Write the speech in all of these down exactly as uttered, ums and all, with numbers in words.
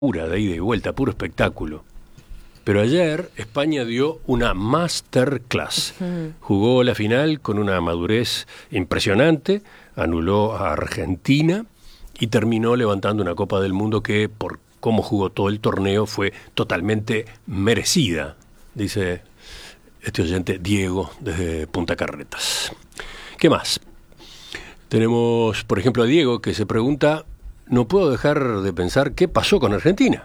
pura de ida y vuelta, puro espectáculo. Pero ayer España dio una masterclass. Uh-huh. Jugó la final con una madurez impresionante, anuló a Argentina y terminó levantando una Copa del Mundo que, por cómo jugó todo el torneo, fue totalmente merecida, dice este oyente Diego desde Punta Carretas. ¿Qué más? Tenemos, por ejemplo, a Diego que se pregunta: no puedo dejar de pensar qué pasó con Argentina.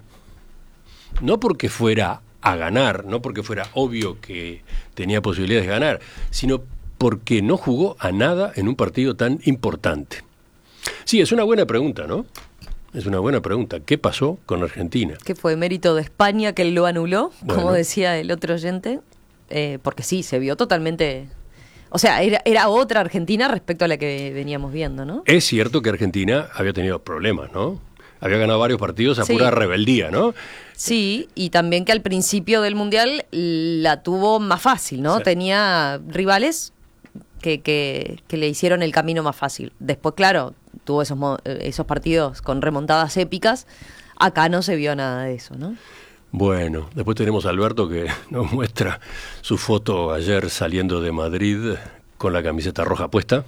No porque fuera a ganar, no porque fuera obvio que tenía posibilidades de ganar, sino porque no jugó a nada en un partido tan importante. Sí, es una buena pregunta, ¿no? Es una buena pregunta. ¿Qué pasó con Argentina? ¿Qué fue mérito de España que él lo anuló? Bueno. Como decía el otro oyente. Eh, porque sí, se vio totalmente... O sea, era, era otra Argentina respecto a la que veníamos viendo, ¿no? Es cierto que Argentina había tenido problemas, ¿no? Había ganado varios partidos a Sí. pura rebeldía, ¿no? Sí, y también que al principio del Mundial la tuvo más fácil, ¿no? Sí. Tenía rivales que, que, que le hicieron el camino más fácil. Después, claro, tuvo esos, mo- esos partidos con remontadas épicas. Acá no se vio nada de eso, ¿no? Bueno, después tenemos a Alberto que nos muestra su foto ayer saliendo de Madrid con la camiseta roja puesta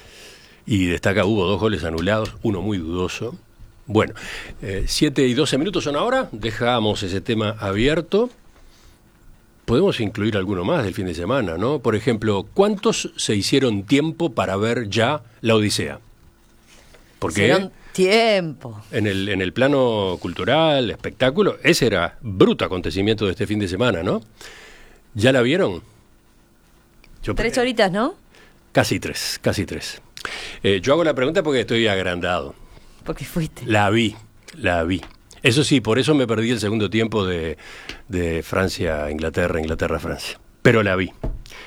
y destaca: hubo dos goles anulados, uno muy dudoso. Bueno, eh, siete y doce minutos son ahora, dejamos ese tema abierto. Podemos incluir alguno más del fin de semana, ¿no? Por ejemplo, ¿cuántos se hicieron tiempo para ver ya La Odisea? Porque Hicieron tiempo. en el, en el plano cultural, espectáculo, ese era bruto acontecimiento de este fin de semana, ¿no? ¿Ya la vieron? Yo, Tres horitas, ¿no? Casi tres, casi tres. Eh, yo hago la pregunta porque estoy agrandado. Porque fuiste. La vi, la vi. Eso sí, por eso me perdí el segundo tiempo de, de Francia-Inglaterra, Inglaterra-Francia. Pero la vi.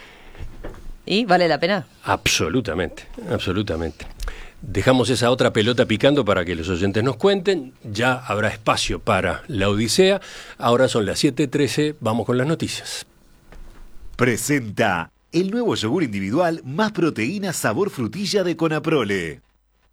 ¿Y vale la pena? Absolutamente, absolutamente. Dejamos esa otra pelota picando para que los oyentes nos cuenten. Ya habrá espacio para La Odisea. Ahora son las siete trece, vamos con las noticias. Presenta el nuevo yogur individual más proteína sabor frutilla de Conaprole.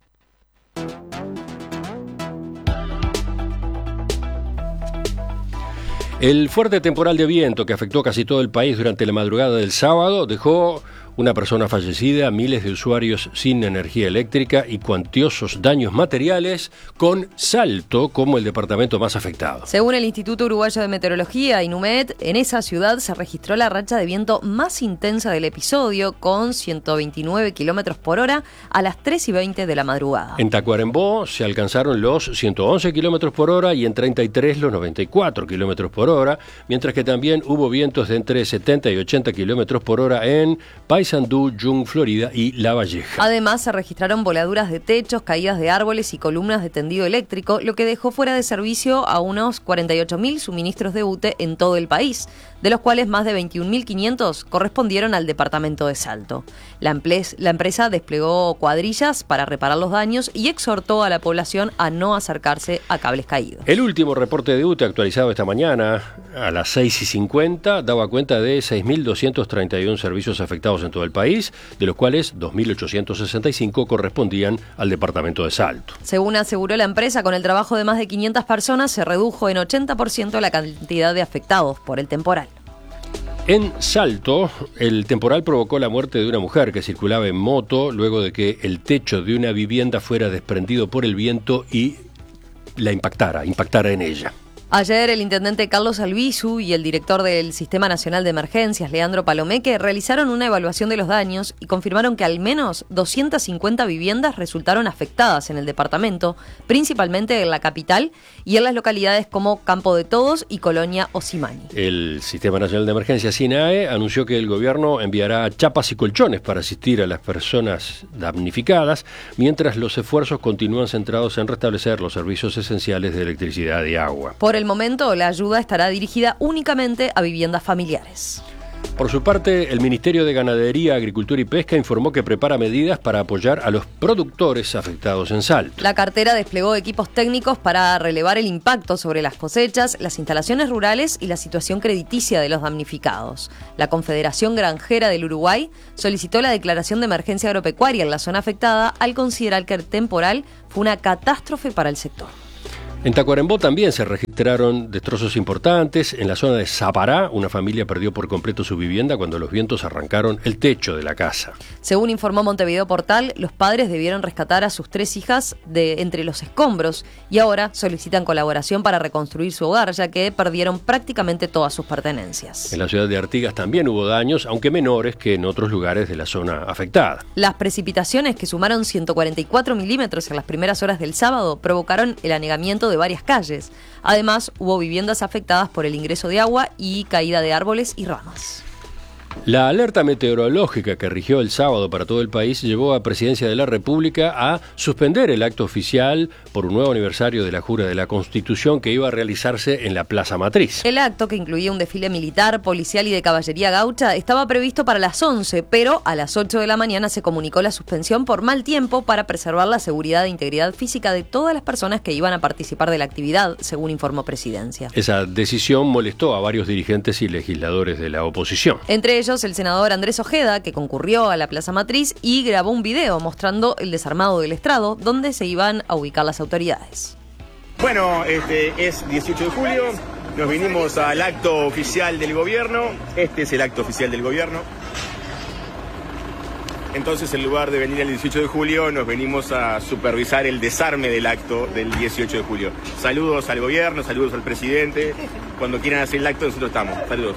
El fuerte temporal de viento que afectó casi todo el país durante la madrugada del sábado dejó una persona fallecida, miles de usuarios sin energía eléctrica y cuantiosos daños materiales, con Salto como el departamento más afectado. Según el Instituto Uruguayo de Meteorología, INUMET, en esa ciudad se registró la racha de viento más intensa del episodio, con ciento veintinueve kilómetros por hora a las tres y veinte de la madrugada. En Tacuarembó se alcanzaron los ciento once kilómetros por hora y en treinta y tres los noventa y cuatro kilómetros por hora, mientras que también hubo vientos de entre setenta y ochenta kilómetros por hora en Paysandú, Jung, Florida y La Valleja. Además, se registraron voladuras de techos, caídas de árboles y columnas de tendido eléctrico, lo que dejó fuera de servicio a unos cuarenta y ocho mil suministros de U T E en todo el país, de los cuales más de veintiún mil quinientos correspondieron al departamento de Salto. La, emples- la empresa desplegó cuadrillas para reparar los daños y exhortó a la población a no acercarse a cables caídos. El último reporte de U T E actualizado esta mañana a las seis y cincuenta daba cuenta de seis mil doscientos treinta y uno servicios afectados en todo el país, de los cuales dos mil ochocientos sesenta y cinco correspondían al departamento de Salto. Según aseguró la empresa, con el trabajo de más de quinientas personas se redujo en ochenta por ciento la cantidad de afectados por el temporal. En Salto, el temporal provocó la muerte de una mujer que circulaba en moto luego de que el techo de una vivienda fuera desprendido por el viento y la impactara, impactara en ella. Ayer el intendente Carlos Albizu y el director del Sistema Nacional de Emergencias, Leandro Palomeque, realizaron una evaluación de los daños y confirmaron que al menos doscientas cincuenta viviendas resultaron afectadas en el departamento, principalmente en la capital y en las localidades como Campo de Todos y Colonia Osimani. El Sistema Nacional de Emergencias, SINAE, anunció que el gobierno enviará chapas y colchones para asistir a las personas damnificadas, mientras los esfuerzos continúan centrados en restablecer los servicios esenciales de electricidad y agua. Por el momento, la ayuda estará dirigida únicamente a viviendas familiares. Por su parte, el Ministerio de Ganadería, Agricultura y Pesca informó que prepara medidas para apoyar a los productores afectados en Salto. La cartera desplegó equipos técnicos para relevar el impacto sobre las cosechas, las instalaciones rurales y la situación crediticia de los damnificados. La Confederación Granjera del Uruguay solicitó la declaración de emergencia agropecuaria en la zona afectada al considerar que el temporal fue una catástrofe para el sector. En Tacuarembó también se registraron destrozos importantes. En la zona de Sapará, una familia perdió por completo su vivienda cuando los vientos arrancaron el techo de la casa. Según informó Montevideo Portal, los padres debieron rescatar a sus tres hijas de entre los escombros y ahora solicitan colaboración para reconstruir su hogar, ya que perdieron prácticamente todas sus pertenencias. En la ciudad de Artigas también hubo daños, aunque menores que en otros lugares de la zona afectada. Las precipitaciones, que sumaron ciento cuarenta y cuatro milímetros en las primeras horas del sábado, provocaron el anegamiento de varias calles. Además, hubo viviendas afectadas por el ingreso de agua y caída de árboles y ramas. La alerta meteorológica que rigió el sábado para todo el país llevó a Presidencia de la República a suspender el acto oficial por un nuevo aniversario de la Jura de la Constitución que iba a realizarse en la Plaza Matriz. El acto, que incluía un desfile militar, policial y de caballería gaucha, estaba previsto para las once, pero a las ocho de la mañana se comunicó la suspensión por mal tiempo para preservar la seguridad e integridad física de todas las personas que iban a participar de la actividad, según informó Presidencia. Esa decisión molestó a varios dirigentes y legisladores de la oposición. Entre ellos, el senador Andrés Ojeda, que concurrió a la Plaza Matriz y grabó un video mostrando el desarmado del estrado, donde se iban a ubicar las autoridades. Bueno, este es dieciocho de julio, nos vinimos al acto oficial del gobierno, este es el acto oficial del gobierno. Entonces, en lugar de venir el dieciocho de julio, nos venimos a supervisar el desarme del acto del dieciocho de julio. Saludos al gobierno, saludos al presidente, cuando quieran hacer el acto nosotros estamos. Saludos.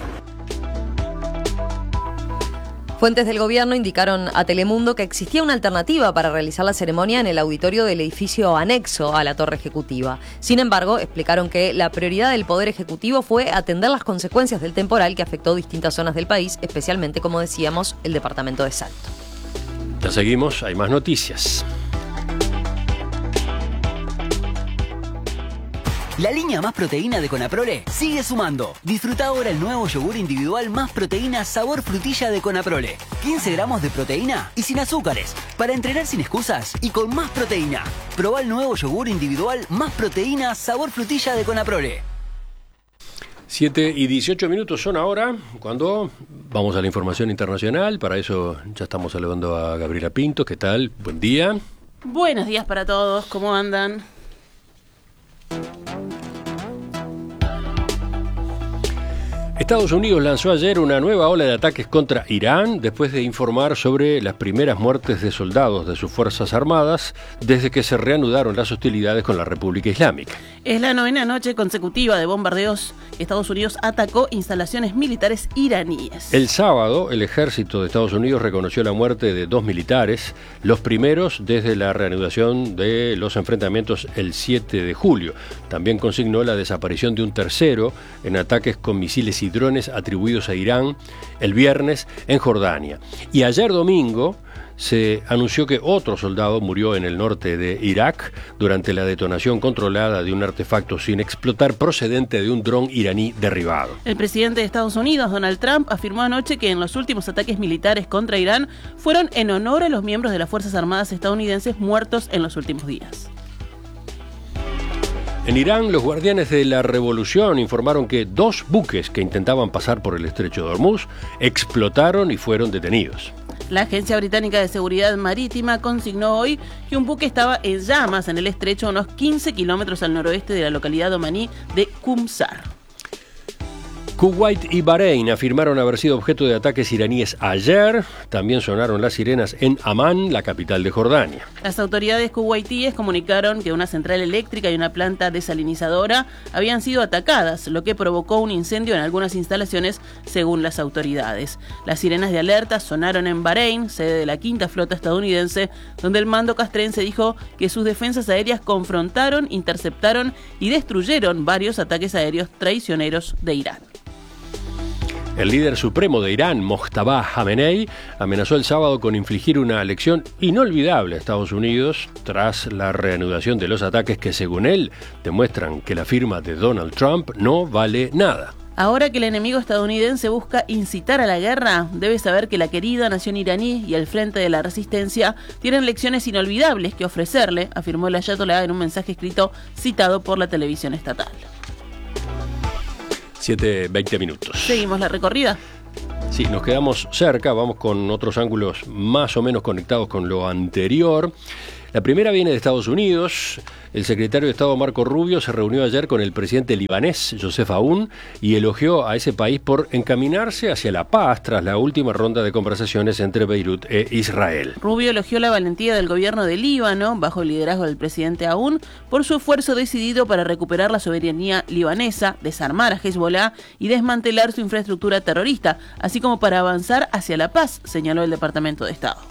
Fuentes del gobierno indicaron a Telemundo que existía una alternativa para realizar la ceremonia en el auditorio del edificio anexo a la Torre Ejecutiva. Sin embargo, explicaron que la prioridad del Poder Ejecutivo fue atender las consecuencias del temporal que afectó distintas zonas del país, especialmente, como decíamos, el departamento de Salto. Ya seguimos, hay más noticias. La línea Más Proteína de Conaprole sigue sumando. Disfruta ahora el nuevo yogur individual Más Proteína sabor frutilla de Conaprole. quince gramos de proteína y sin azúcares. Para entrenar sin excusas y con más proteína. Probá el nuevo yogur individual Más Proteína sabor frutilla de Conaprole. siete y dieciocho minutos son ahora, cuando vamos a la información internacional. Para eso ya estamos saludando a Gabriela Pinto. ¿Qué tal? Buen día. Buenos días para todos. ¿Cómo andan? Estados Unidos lanzó ayer una nueva ola de ataques contra Irán después de informar sobre las primeras muertes de soldados de sus Fuerzas Armadas desde que se reanudaron las hostilidades con la República Islámica. Es la novena noche consecutiva de bombardeos. Estados Unidos atacó instalaciones militares iraníes. El sábado, el ejército de Estados Unidos reconoció la muerte de dos militares, los primeros desde la reanudación de los enfrentamientos el siete de julio. También consignó la desaparición de un tercero en ataques con misiles y drones atribuidos a Irán el viernes en Jordania. Y ayer domingo se anunció que otro soldado murió en el norte de Irak durante la detonación controlada de un artefacto sin explotar procedente de un dron iraní derribado. El presidente de Estados Unidos, Donald Trump, afirmó anoche que en los últimos ataques militares contra Irán fueron en honor a los miembros de las Fuerzas Armadas estadounidenses muertos en los últimos días. En Irán, los guardianes de la revolución informaron que dos buques que intentaban pasar por el estrecho de Hormuz explotaron y fueron detenidos. La Agencia Británica de Seguridad Marítima consignó hoy que un buque estaba en llamas en el estrecho a unos quince kilómetros al noroeste de la localidad omaní de Qumsar. Kuwait y Bahrein afirmaron haber sido objeto de ataques iraníes ayer. También sonaron las sirenas en Amán, la capital de Jordania. Las autoridades kuwaitíes comunicaron que una central eléctrica y una planta desalinizadora habían sido atacadas, lo que provocó un incendio en algunas instalaciones, según las autoridades. Las sirenas de alerta sonaron en Bahrein, sede de la quinta flota estadounidense, donde el mando castrense dijo que sus defensas aéreas confrontaron, interceptaron y destruyeron varios ataques aéreos traicioneros de Irán. El líder supremo de Irán, Mojtaba Khamenei, amenazó el sábado con infligir una lección inolvidable a Estados Unidos tras la reanudación de los ataques que, según él, demuestran que la firma de Donald Trump no vale nada. Ahora que el enemigo estadounidense busca incitar a la guerra, debe saber que la querida nación iraní y el Frente de la Resistencia tienen lecciones inolvidables que ofrecerle, afirmó el ayatolá en un mensaje escrito citado por la televisión estatal. siete veinte minutos. ¿Seguimos la recorrida? Sí, nos quedamos cerca, vamos con otros ángulos más o menos conectados con lo anterior. La primera viene de Estados Unidos. El secretario de Estado Marco Rubio se reunió ayer con el presidente libanés, Joseph Aoun, y elogió a ese país por encaminarse hacia la paz tras la última ronda de conversaciones entre Beirut e Israel. Rubio elogió la valentía del gobierno de Líbano, bajo el liderazgo del presidente Aoun, por su esfuerzo decidido para recuperar la soberanía libanesa, desarmar a Hezbollah y desmantelar su infraestructura terrorista, así como para avanzar hacia la paz, señaló el Departamento de Estado.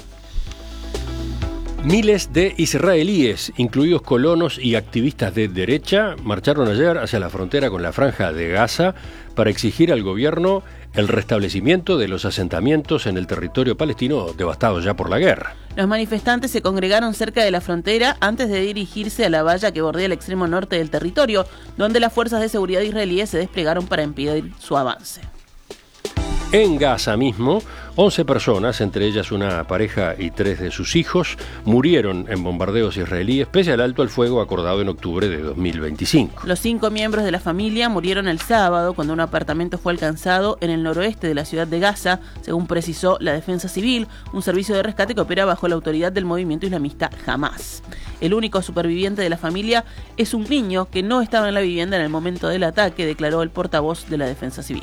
Miles de israelíes, incluidos colonos y activistas de derecha, marcharon ayer hacia la frontera con la Franja de Gaza para exigir al gobierno el restablecimiento de los asentamientos en el territorio palestino devastado ya por la guerra. Los manifestantes se congregaron cerca de la frontera antes de dirigirse a la valla que bordea el extremo norte del territorio, donde las fuerzas de seguridad israelíes se desplegaron para impedir su avance. En Gaza mismo, once personas, entre ellas una pareja y tres de sus hijos, murieron en bombardeos israelíes pese al alto al fuego acordado en octubre de dos mil veinticinco. Los cinco miembros de la familia murieron el sábado cuando un apartamento fue alcanzado en el noroeste de la ciudad de Gaza, según precisó la Defensa Civil, un servicio de rescate que opera bajo la autoridad del movimiento islamista Hamas. El único superviviente de la familia es un niño que no estaba en la vivienda en el momento del ataque, declaró el portavoz de la Defensa Civil.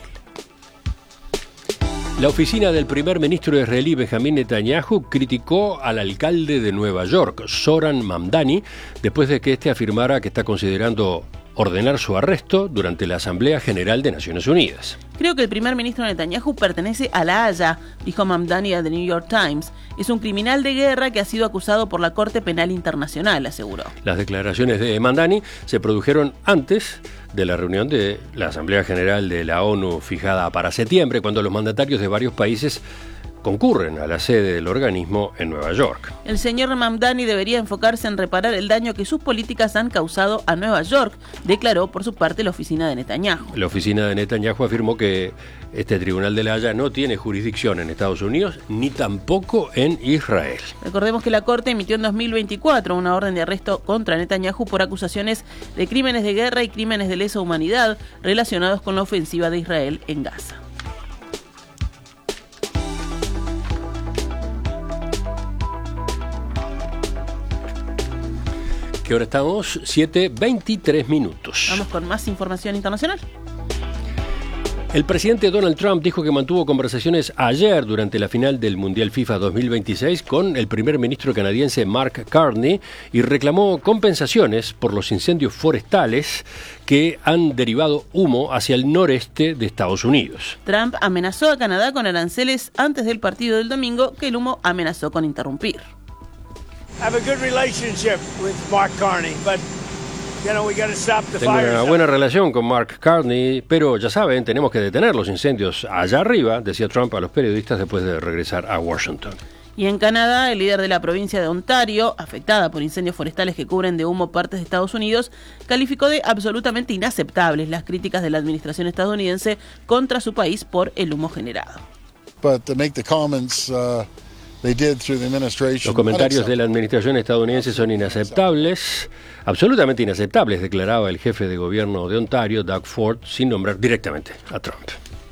La oficina del primer ministro israelí Benjamín Netanyahu criticó al alcalde de Nueva York, Zohran Mamdani, después de que éste afirmara que está considerando ordenar su arresto durante la Asamblea General de Naciones Unidas. Creo que el primer ministro Netanyahu pertenece a la Haya, dijo Mamdani a The New York Times. Es un criminal de guerra que ha sido acusado por la Corte Penal Internacional, aseguró. Las declaraciones de Mamdani se produjeron antes de la reunión de la Asamblea General de la ONU fijada para septiembre, cuando los mandatarios de varios países concurren a la sede del organismo en Nueva York. El señor Mamdani debería enfocarse en reparar el daño que sus políticas han causado a Nueva York, declaró por su parte la oficina de Netanyahu. La oficina de Netanyahu afirmó que este tribunal de la Haya no tiene jurisdicción en Estados Unidos ni tampoco en Israel. Recordemos que la Corte emitió en dos mil veinticuatro una orden de arresto contra Netanyahu por acusaciones de crímenes de guerra y crímenes de lesa humanidad relacionados con la ofensiva de Israel en Gaza. ¿Qué hora estamos? siete veintitrés minutos. Vamos con más información internacional. El presidente Donald Trump dijo que mantuvo conversaciones ayer durante la final del Mundial FIFA dos mil veintiséis con el primer ministro canadiense Mark Carney y reclamó compensaciones por los incendios forestales que han derivado humo hacia el noreste de Estados Unidos. Trump amenazó a Canadá con aranceles antes del partido del domingo, que el humo amenazó con interrumpir. Tengo una buena relación con Mark Carney, pero ya saben, tenemos que detener los incendios allá arriba, decía Trump a los periodistas después de regresar a Washington. Y en Canadá, el líder de la provincia de Ontario, afectada por incendios forestales que cubren de humo partes de Estados Unidos, calificó de absolutamente inaceptables las críticas de la administración estadounidense contra su país por el humo generado. But to make the comments, uh... Los comentarios de la administración estadounidense son inaceptables, absolutamente inaceptables, declaraba el jefe de gobierno de Ontario, Doug Ford, sin nombrar directamente a Trump.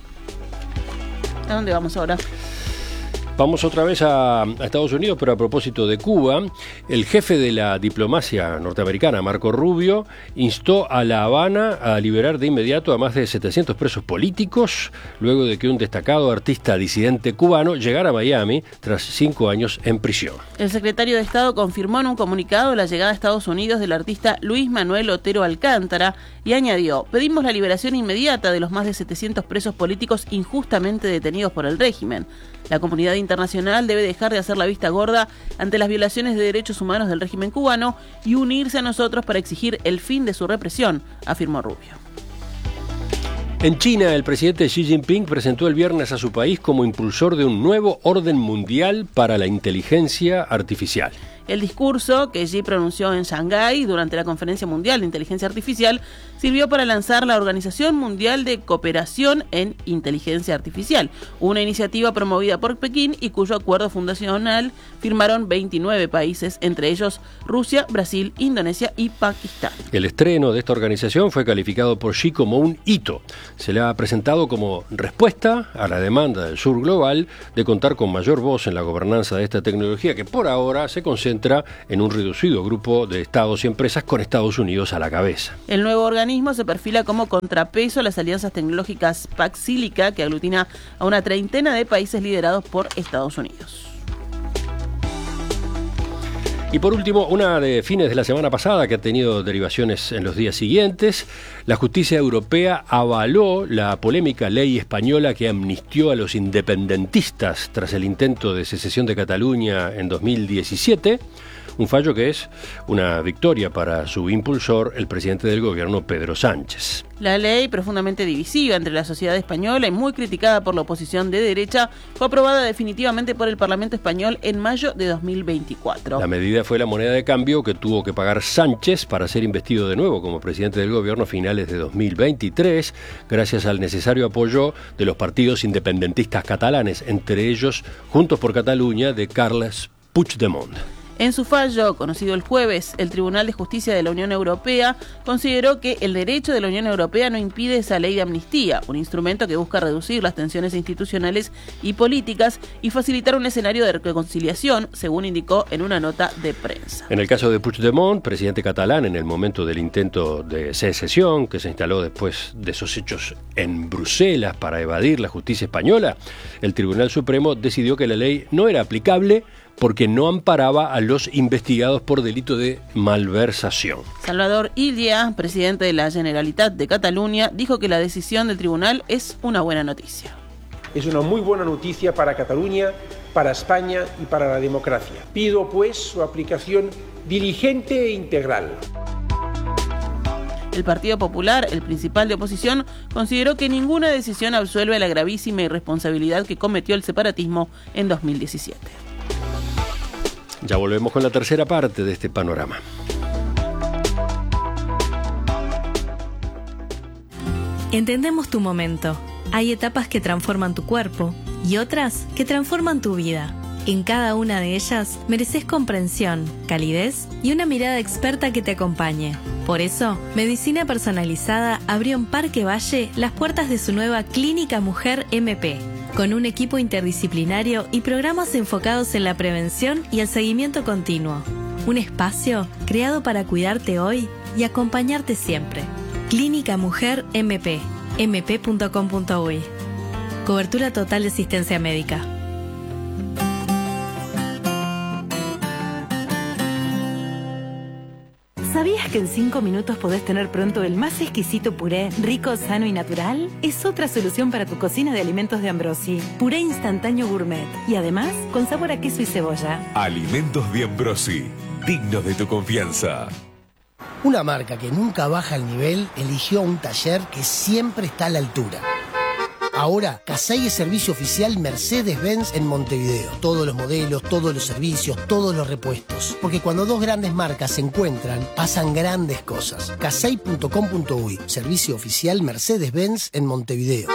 ¿A dónde vamos ahora? Vamos otra vez a, a Estados Unidos, pero a propósito de Cuba, el jefe de la diplomacia norteamericana, Marco Rubio, instó a La Habana a liberar de inmediato a más de setecientos presos políticos, luego de que un destacado artista disidente cubano llegara a Miami tras cinco años en prisión. El secretario de Estado confirmó en un comunicado la llegada a Estados Unidos del artista Luis Manuel Otero Alcántara y añadió: pedimos la liberación inmediata de los más de setecientos presos políticos injustamente detenidos por el régimen. La comunidad internacional debe dejar de hacer la vista gorda ante las violaciones de derechos humanos del régimen cubano y unirse a nosotros para exigir el fin de su represión, afirmó Rubio. En China, el presidente Xi Jinping presentó el viernes a su país como impulsor de un nuevo orden mundial para la inteligencia artificial. El discurso que Xi pronunció en Shanghái durante la Conferencia Mundial de Inteligencia Artificial sirvió para lanzar la Organización Mundial de Cooperación en Inteligencia Artificial, una iniciativa promovida por Pekín y cuyo acuerdo fundacional firmaron veintinueve países, entre ellos Rusia, Brasil, Indonesia y Pakistán. El estreno de esta organización fue calificado por Xi como un hito. Se le ha presentado como respuesta a la demanda del sur global de contar con mayor voz en la gobernanza de esta tecnología que por ahora se concentra concentra en un reducido grupo de estados y empresas con Estados Unidos a la cabeza. El nuevo organismo se perfila como contrapeso a las alianzas tecnológicas Pax-Sílica, que aglutina a una treintena de países liderados por Estados Unidos. Y por último, una de fines de la semana pasada que ha tenido derivaciones en los días siguientes, la justicia europea avaló la polémica ley española que amnistió a los independentistas tras el intento de secesión de Cataluña en dos mil diecisiete, un fallo que es una victoria para su impulsor, el presidente del gobierno, Pedro Sánchez. La ley, profundamente divisiva entre la sociedad española y muy criticada por la oposición de derecha, fue aprobada definitivamente por el Parlamento español en mayo de dos mil veinticuatro. La medida fue la moneda de cambio que tuvo que pagar Sánchez para ser investido de nuevo como presidente del gobierno a finales de dos mil veintitrés, gracias al necesario apoyo de los partidos independentistas catalanes, entre ellos Juntos por Cataluña de Carles Puigdemont. En su fallo, conocido el jueves, el Tribunal de Justicia de la Unión Europea consideró que el derecho de la Unión Europea no impide esa ley de amnistía, un instrumento que busca reducir las tensiones institucionales y políticas y facilitar un escenario de reconciliación, según indicó en una nota de prensa. En el caso de Puigdemont, presidente catalán en el momento del intento de secesión, que se instaló después de esos hechos en Bruselas para evadir la justicia española, el Tribunal Supremo decidió que la ley no era aplicable porque no amparaba a los investigados por delito de malversación. Salvador Illa, presidente de la Generalitat de Cataluña, dijo que la decisión del tribunal es una buena noticia. Es una muy buena noticia para Cataluña, para España y para la democracia. Pido, pues, su aplicación diligente e integral. El Partido Popular, el principal de oposición, consideró que ninguna decisión absuelve la gravísima irresponsabilidad que cometió el separatismo en dos mil diecisiete. Ya volvemos con la tercera parte de este panorama. Entendemos tu momento. Hay etapas que transforman tu cuerpo y otras que transforman tu vida. En cada una de ellas mereces comprensión, calidez y una mirada experta que te acompañe. Por eso, Medicina Personalizada abrió en Parque Valle las puertas de su nueva Clínica Mujer M P, con un equipo interdisciplinario y programas enfocados en la prevención y el seguimiento continuo. Un espacio creado para cuidarte hoy y acompañarte siempre. Clínica Mujer M P, m p punto com punto u y. Cobertura total de asistencia médica. ¿Sabías que en cinco minutos podés tener pronto el más exquisito puré, rico, sano y natural? Es otra solución para tu cocina de alimentos de Ambrosi. Puré instantáneo gourmet y además con sabor a queso y cebolla. Alimentos de Ambrosi, dignos de tu confianza. Una marca que nunca baja el nivel eligió un taller que siempre está a la altura. Ahora, Casey es servicio oficial Mercedes-Benz en Montevideo. Todos los modelos, todos los servicios, todos los repuestos. Porque cuando dos grandes marcas se encuentran, pasan grandes cosas. casey punto com punto u y, servicio oficial Mercedes-Benz en Montevideo.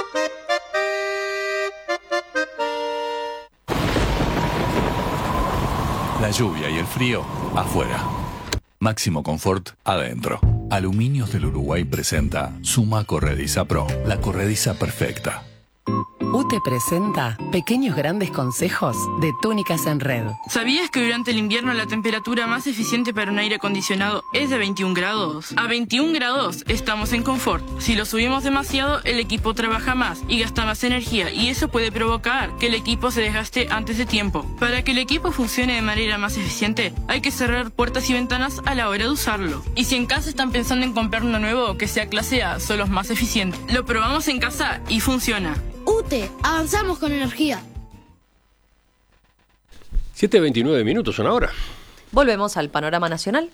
La lluvia y el frío, afuera. Máximo confort, adentro. Aluminios del Uruguay presenta Suma Corrediza Pro, la corrediza perfecta. U T E presenta Pequeños Grandes Consejos de Túnicas en Red. ¿Sabías que durante el invierno la temperatura más eficiente para un aire acondicionado es de veintiún grados? A veintiún grados estamos en confort. Si lo subimos demasiado, el equipo trabaja más y gasta más energía, y eso puede provocar que el equipo se desgaste antes de tiempo. Para que el equipo funcione de manera más eficiente, hay que cerrar puertas y ventanas a la hora de usarlo. Y si en casa están pensando en comprar uno nuevo que sea clase A, son los más eficientes. Lo probamos en casa y funciona. U T E, avanzamos con energía. siete veintinueve minutos son ahora. Volvemos al panorama nacional.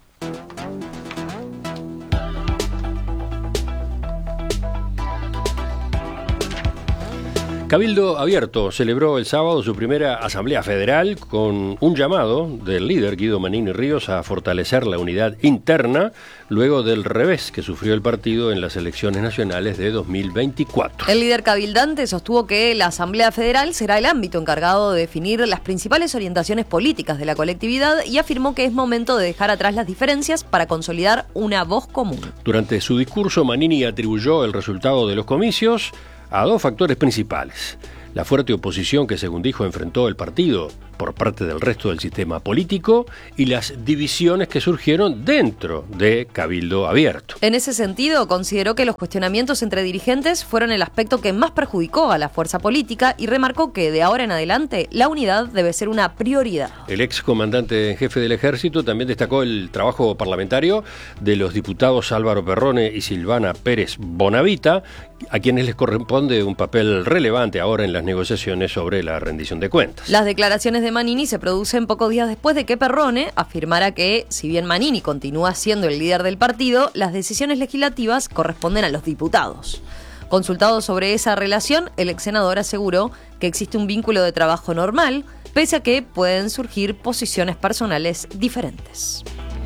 Cabildo Abierto celebró el sábado su primera Asamblea Federal con un llamado del líder Guido Manini Ríos a fortalecer la unidad interna luego del revés que sufrió el partido en las elecciones nacionales de dos mil veinticuatro. El líder cabildante sostuvo que la Asamblea Federal será el ámbito encargado de definir las principales orientaciones políticas de la colectividad y afirmó que es momento de dejar atrás las diferencias para consolidar una voz común. Durante su discurso, Manini atribuyó el resultado de los comicios a dos factores principales: la fuerte oposición que, según dijo, enfrentó el partido por parte del resto del sistema político y las divisiones que surgieron dentro de Cabildo Abierto. En ese sentido, consideró que los cuestionamientos entre dirigentes fueron el aspecto que más perjudicó a la fuerza política y remarcó que de ahora en adelante la unidad debe ser una prioridad. El ex comandante en jefe del Ejército también destacó el trabajo parlamentario de los diputados Álvaro Perrone y Silvana Pérez Bonavita, a quienes les corresponde un papel relevante ahora en las negociaciones sobre la rendición de cuentas. Las declaraciones de Manini se producen pocos días después de que Perrone afirmara que, si bien Manini continúa siendo el líder del partido, las decisiones legislativas corresponden a los diputados. Consultado sobre esa relación, el ex senador aseguró que existe un vínculo de trabajo normal, pese a que pueden surgir posiciones personales diferentes.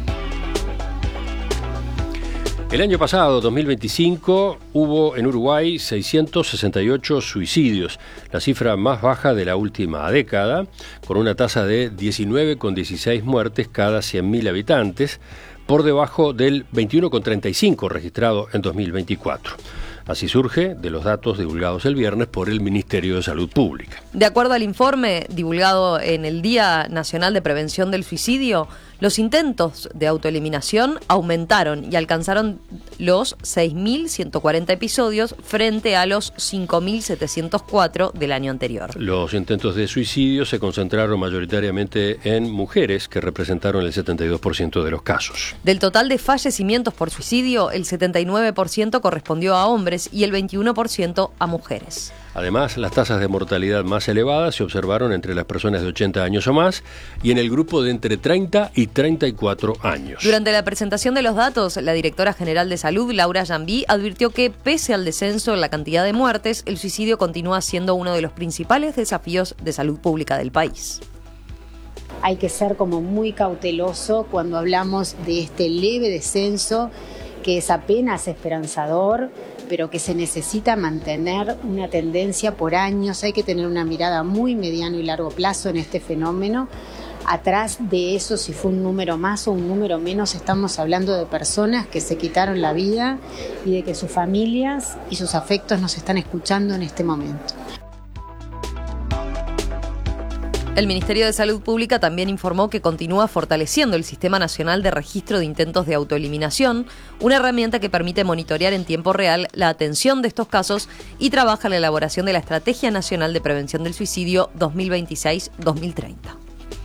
El año pasado, dos mil veinticinco, hubo en Uruguay seiscientos sesenta y ocho suicidios, la cifra más baja de la última década, con una tasa de diecinueve coma dieciséis muertes cada cien mil habitantes, por debajo del veintiuno coma treinta y cinco registrado en dos mil veinticuatro. Así surge de los datos divulgados el viernes por el Ministerio de Salud Pública. De acuerdo al informe divulgado en el Día Nacional de Prevención del Suicidio, los intentos de autoeliminación aumentaron y alcanzaron los seis mil ciento cuarenta episodios frente a los cinco mil setecientos cuatro del año anterior. Los intentos de suicidio se concentraron mayoritariamente en mujeres, que representaron el setenta y dos por ciento de los casos. Del total de fallecimientos por suicidio, el setenta y nueve por ciento correspondió a hombres y el veintiuno por ciento a mujeres. Además, las tasas de mortalidad más elevadas se observaron entre las personas de ochenta años o más y en el grupo de entre treinta y treinta y cuatro años. Durante la presentación de los datos, la directora general de Salud, Laura Jambí, advirtió que, pese al descenso en la cantidad de muertes, el suicidio continúa siendo uno de los principales desafíos de salud pública del país. Hay que ser como muy cauteloso cuando hablamos de este leve descenso, que es apenas esperanzador, pero que se necesita mantener una tendencia por años. Hay que tener una mirada muy mediano y largo plazo en este fenómeno. Atrás de eso, si fue un número más o un número menos, estamos hablando de personas que se quitaron la vida y de que sus familias y sus afectos nos están escuchando en este momento. El Ministerio de Salud Pública también informó que continúa fortaleciendo el Sistema Nacional de Registro de Intentos de Autoeliminación, una herramienta que permite monitorear en tiempo real la atención de estos casos y trabaja en la elaboración de la Estrategia Nacional de Prevención del Suicidio dos mil veintiséis a dos mil treinta.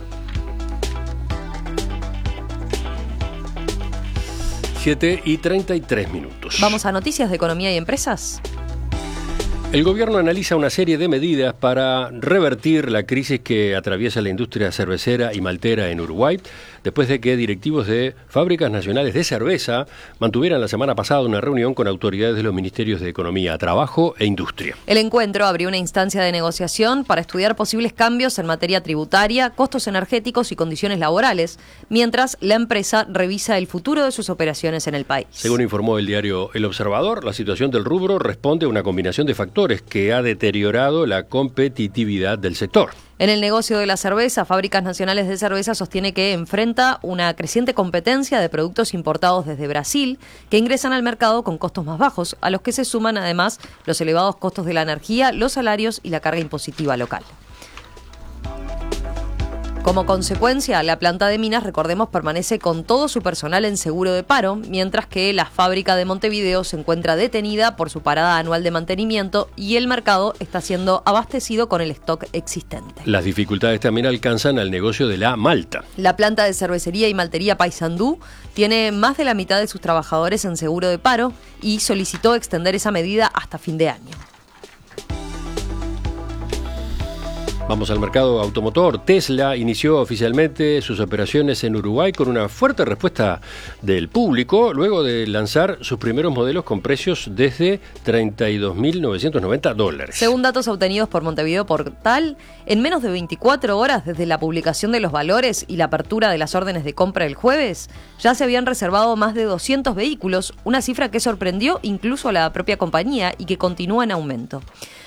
siete y treinta y tres minutos. Vamos a noticias de economía y empresas. El gobierno analiza una serie de medidas para revertir la crisis que atraviesa la industria cervecera y maltera en Uruguay, después de que directivos de fábricas nacionales de cerveza mantuvieran la semana pasada una reunión con autoridades de los Ministerios de Economía, Trabajo e Industria. El encuentro abrió una instancia de negociación para estudiar posibles cambios en materia tributaria, costos energéticos y condiciones laborales, mientras la empresa revisa el futuro de sus operaciones en el país. Según informó el diario El Observador, la situación del rubro responde a una combinación de factores que ha deteriorado la competitividad del sector. En el negocio de la cerveza, Fábricas Nacionales de Cerveza sostiene que enfrenta una creciente competencia de productos importados desde Brasil que ingresan al mercado con costos más bajos, a los que se suman además los elevados costos de la energía, los salarios y la carga impositiva local. Como consecuencia, la planta de Minas, recordemos, permanece con todo su personal en seguro de paro, mientras que la fábrica de Montevideo se encuentra detenida por su parada anual de mantenimiento y el mercado está siendo abastecido con el stock existente. Las dificultades también alcanzan al negocio de la malta. La planta de cervecería y maltería Paysandú tiene más de la mitad de sus trabajadores en seguro de paro y solicitó extender esa medida hasta fin de año. Vamos al mercado automotor. Tesla inició oficialmente sus operaciones en Uruguay con una fuerte respuesta del público, luego de lanzar sus primeros modelos con precios desde treinta y dos mil novecientos noventa dólares. Según datos obtenidos por Montevideo Portal, en menos de veinticuatro horas desde la publicación de los valores y la apertura de las órdenes de compra el jueves, ya se habían reservado más de doscientos vehículos, una cifra que sorprendió incluso a la propia compañía y que continúa en aumento.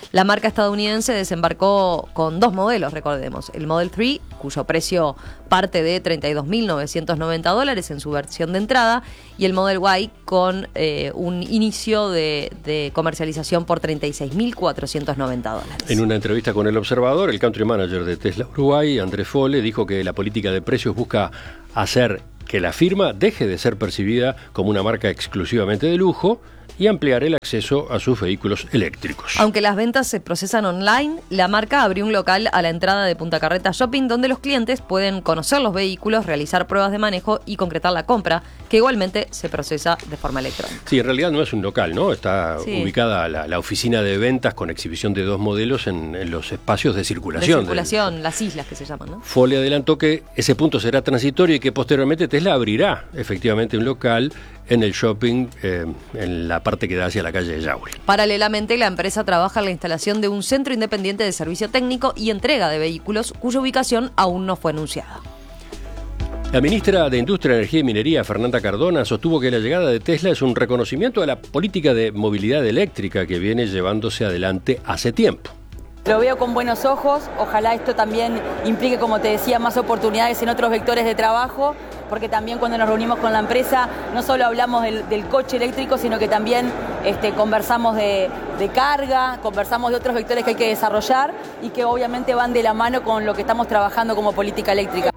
La marca estadounidense desembarcó con dos modelos, recordemos. El Model tres, cuyo precio parte de treinta y dos mil novecientos noventa dólares en su versión de entrada, y el Model Y con eh, un inicio de, de comercialización por treinta y seis mil cuatrocientos noventa dólares. En una entrevista con El Observador, el country manager de Tesla Uruguay, Andrés Fole, dijo que la política de precios busca hacer que la firma deje de ser percibida como una marca exclusivamente de lujo y ampliar el acceso a sus vehículos eléctricos. Aunque las ventas se procesan online, la marca abrió un local a la entrada de Punta Carreta Shopping donde los clientes pueden conocer los vehículos, realizar pruebas de manejo y concretar la compra, que igualmente se procesa de forma electrónica. Sí, en realidad no es un local, ¿no? Está sí. ubicada la, la oficina de ventas con exhibición de dos modelos en, en los espacios de circulación. De circulación, de... las islas que se llaman, ¿no? Fole adelantó que ese punto será transitorio y que posteriormente Tesla abrirá efectivamente un local en el shopping, eh, en la parte que da hacia la calle de Yauri. Paralelamente, la empresa trabaja en la instalación de un centro independiente de servicio técnico y entrega de vehículos, cuya ubicación aún no fue anunciada. La ministra de Industria, Energía y Minería, Fernanda Cardona, sostuvo que la llegada de Tesla es un reconocimiento a la política de movilidad eléctrica que viene llevándose adelante hace tiempo. Lo veo con buenos ojos, ojalá esto también implique, como te decía, más oportunidades en otros vectores de trabajo, porque también cuando nos reunimos con la empresa no solo hablamos del, del coche eléctrico, sino que también este, conversamos de, de carga, conversamos de otros vectores que hay que desarrollar y que obviamente van de la mano con lo que estamos trabajando como política eléctrica.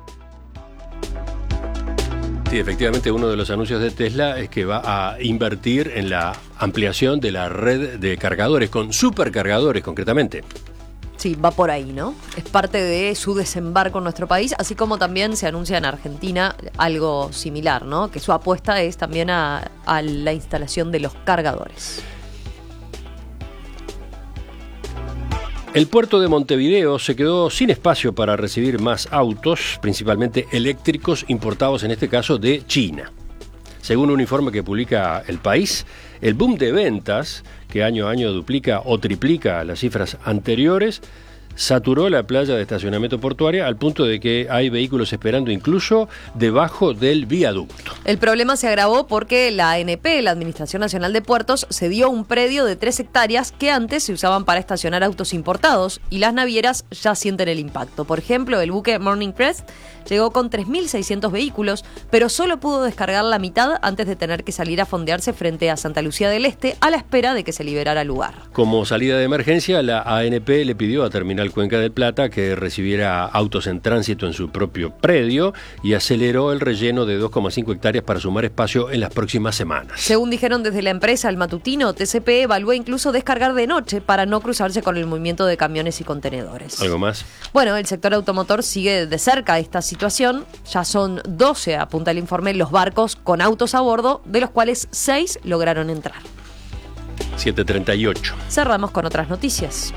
Sí, efectivamente, uno de los anuncios de Tesla es que va a invertir en la ampliación de la red de cargadores, con supercargadores concretamente. Sí, va por ahí, ¿no? Es parte de su desembarco en nuestro país, así como también se anuncia en Argentina algo similar, ¿no? Que su apuesta es también a, a la instalación de los cargadores. El puerto de Montevideo se quedó sin espacio para recibir más autos, principalmente eléctricos, importados en este caso de China. Según un informe que publica El País, el boom de ventas, que año a año duplica o triplica las cifras anteriores, saturó la playa de estacionamiento portuaria al punto de que hay vehículos esperando incluso debajo del viaducto. El problema se agravó porque la A N P, la Administración Nacional de Puertos, cedió un predio de tres hectáreas que antes se usaban para estacionar autos importados y las navieras ya sienten el impacto. Por ejemplo, el buque Morning Crest llegó con tres mil seiscientos vehículos, pero solo pudo descargar la mitad antes de tener que salir a fondearse frente a Santa Lucía del Este a la espera de que se liberara el lugar. Como salida de emergencia, la A N P le pidió a Terminal Cuenca del Plata que recibiera autos en tránsito en su propio predio y aceleró el relleno de dos coma cinco hectáreas para sumar espacio en las próximas semanas. Según dijeron desde la empresa, el matutino T C P evaluó incluso descargar de noche para no cruzarse con el movimiento de camiones y contenedores. ¿Algo más? Bueno, el sector automotor sigue de cerca esta situación. Ya son doce, apunta el informe, los barcos con autos a bordo, de los cuales seis lograron entrar. siete treinta y ocho. Cerramos con otras noticias.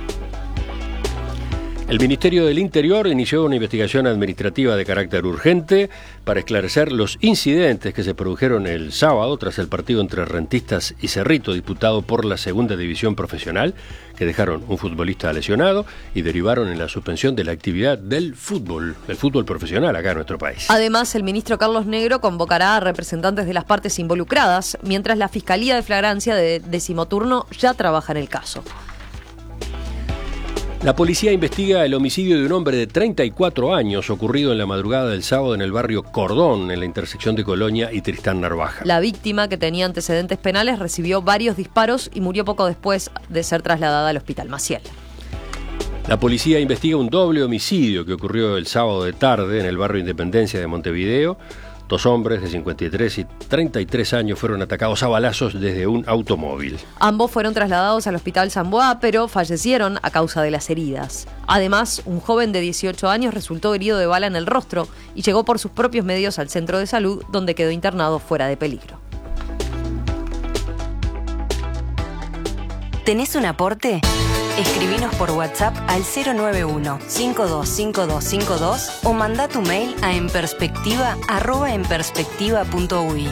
El Ministerio del Interior inició una investigación administrativa de carácter urgente para esclarecer los incidentes que se produjeron el sábado tras el partido entre Rentistas y Cerrito disputado por la Segunda División Profesional, que dejaron un futbolista lesionado y derivaron en la suspensión de la actividad del fútbol, el fútbol profesional acá en nuestro país. Además, el ministro Carlos Negro convocará a representantes de las partes involucradas, mientras la Fiscalía de Flagrancia de Decimoturno ya trabaja en el caso. La policía investiga el homicidio de un hombre de treinta y cuatro años ocurrido en la madrugada del sábado en el barrio Cordón, en la intersección de Colonia y Tristán Narvaja. La víctima, que tenía antecedentes penales, recibió varios disparos y murió poco después de ser trasladada al Hospital Maciel. La policía investiga un doble homicidio que ocurrió el sábado de tarde en el barrio Independencia de Montevideo. Dos hombres de cincuenta y tres y treinta y tres años fueron atacados a balazos desde un automóvil. Ambos fueron trasladados al Hospital San Boa, pero fallecieron a causa de las heridas. Además, un joven de dieciocho años resultó herido de bala en el rostro y llegó por sus propios medios al centro de salud, donde quedó internado fuera de peligro. ¿Tenés un aporte? Escribinos por WhatsApp al cero nueve uno, cinco dos cinco dos cinco dos o manda tu mail a enperspectiva arroba enperspectiva punto uy.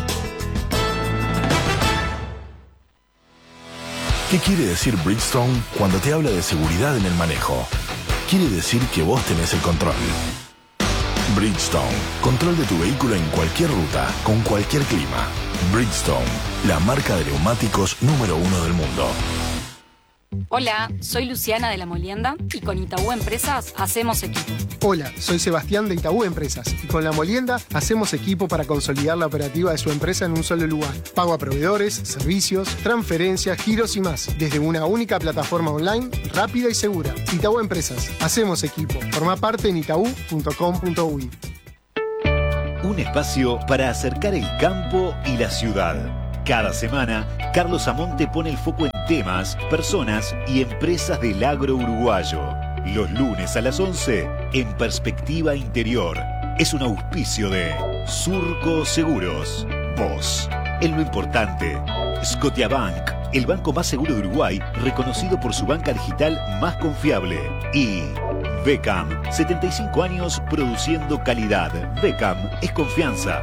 ¿Qué quiere decir Bridgestone cuando te habla de seguridad en el manejo? Quiere decir que vos tenés el control. Bridgestone, control de tu vehículo en cualquier ruta, con cualquier clima. Bridgestone, la marca de neumáticos número uno del mundo. Hola, soy Luciana de La Molienda y con Itaú Empresas hacemos equipo. Hola, soy Sebastián de Itaú Empresas y con La Molienda hacemos equipo para consolidar la operativa de su empresa en un solo lugar. Pago a proveedores, servicios, transferencias, giros y más, desde una única plataforma online rápida y segura. Itaú Empresas, hacemos equipo. Forma parte en itaú punto com punto uy. Un espacio para acercar el campo y la ciudad. Cada semana, Carlos Amonte pone el foco en temas, personas y empresas del agro uruguayo. Los lunes a las once, en Perspectiva Interior. Es un auspicio de Surco Seguros. Vos, en lo importante. Scotiabank, el banco más seguro de Uruguay, reconocido por su banca digital más confiable. Y Becam, setenta y cinco años produciendo calidad. Becam es confianza.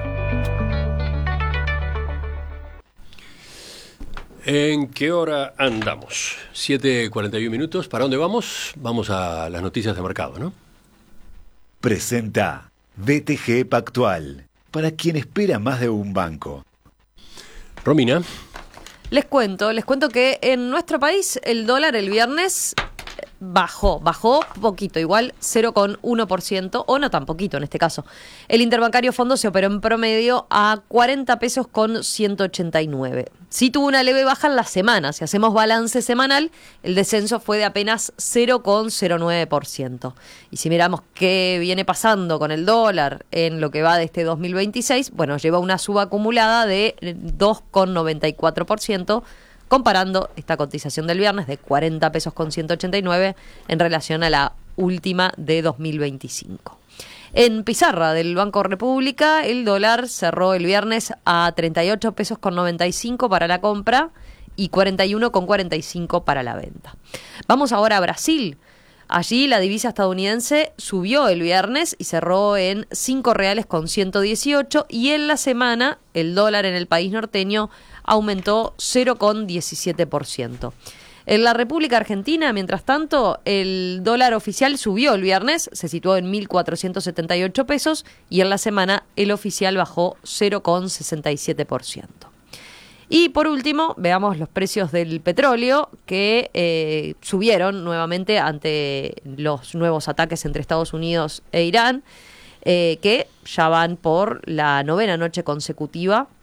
¿En qué hora andamos? siete cuarenta y uno minutos. ¿Para dónde vamos? Vamos a las noticias de mercado, ¿no? Presenta B T G Pactual, para quien espera más de un banco. Romina. Les cuento, les cuento que en nuestro país el dólar el viernes bajó, bajó poquito, igual cero coma uno por ciento, o no tan poquito en este caso. El interbancario fondo se operó en promedio a cuarenta pesos con ciento ochenta y nueve. Sí tuvo una leve baja en la semana. Si hacemos balance semanal, el descenso fue de apenas cero coma cero nueve por ciento. Y si miramos qué viene pasando con el dólar en lo que va de este dos mil veintiséis, bueno, lleva una suba acumulada de dos coma noventa y cuatro por ciento, comparando esta cotización del viernes de cuarenta pesos con ciento ochenta y nueve en relación a la última de dos mil veinticinco. En pizarra del Banco República, el dólar cerró el viernes a treinta y ocho pesos con noventa y cinco para la compra y cuarenta y uno con cuarenta y cinco para la venta. Vamos ahora a Brasil. Allí la divisa estadounidense subió el viernes y cerró en cinco reales con ciento dieciocho, y en la semana el dólar en el país norteño aumentó cero coma diecisiete por ciento. En la República Argentina, mientras tanto, el dólar oficial subió el viernes, se situó en mil cuatrocientos setenta y ocho pesos, y en la semana el oficial bajó cero coma sesenta y siete por ciento. Y por último, veamos los precios del petróleo, que eh, subieron nuevamente ante los nuevos ataques entre Estados Unidos e Irán, eh, que ya van por la novena noche consecutiva